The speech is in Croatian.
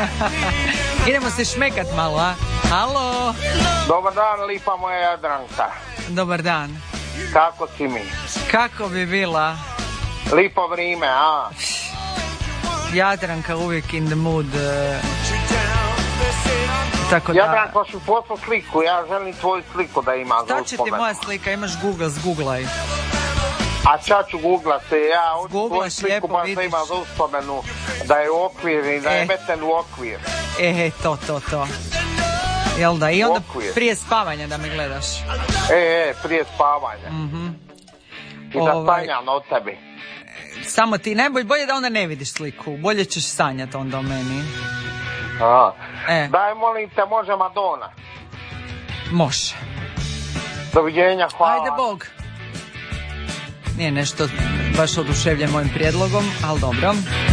Idemo se šmekat malo, a? Halo? Dobar dan, lipa moja Jadranka. Dobar dan. Kako si mi? Kako bi bila? Lipo vrijeme, a? Jadranka uvijek in the mood. Tako da... Jadranka ću poslu sliku, ja želim tvoju sliku da ima. Šta će ti moja slika? Imaš Google, zguglaj. A šta ću googlati? Ja hoću tvoju Googlaš, sliku lijepo pa vidiš. da ima za uspomenu, da je u okvir i da je meten u okvir. To. Jel da? I onda Okvir. prije spavanja da me gledaš. Prije spavanja. I da sanjam od tebi. Samo ti, bolje da onda ne vidiš sliku. Bolje ćeš sanjati onda o meni. Daj, molim te, može Madonna. Može. Doviđenja, hvala. Ajde Bog. Nije nešto baš oduševljen mojim prijedlogom, ali dobro.